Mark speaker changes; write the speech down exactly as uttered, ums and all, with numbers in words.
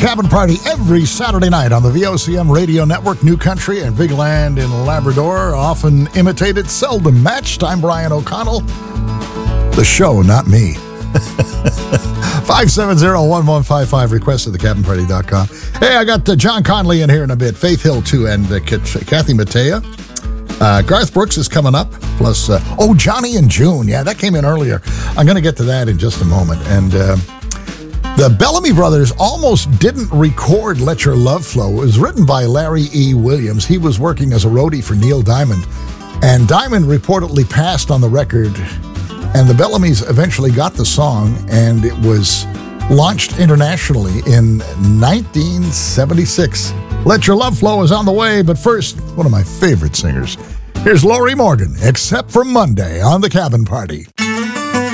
Speaker 1: Cabin Party every Saturday night on the V O C M Radio Network, New Country and Big Land in Labrador. Often imitated, seldom matched. I'm Brian O'Connell. The show, not me. five seven zero, one one five five, request at the cabin party dot com. Hey, I got uh, John Conley in here in a bit. Faith Hill, too, and uh, Kathy Mattea. Uh, Garth Brooks is coming up. Plus, uh, oh, Johnny and June. Yeah, that came in earlier. I'm going to get to that in just a moment. And uh, the Bellamy Brothers almost didn't record Let Your Love Flow. It was written by Larry E. Williams. He was working as a roadie for Neil Diamond. And Diamond reportedly passed on the record. And the Bellamys eventually got the song, and it was launched internationally in nineteen seventy-six. Let Your Love Flow is on the way, but first, one of my favorite singers. Here's Lorrie Morgan, Except for Monday, on the Cabin Party.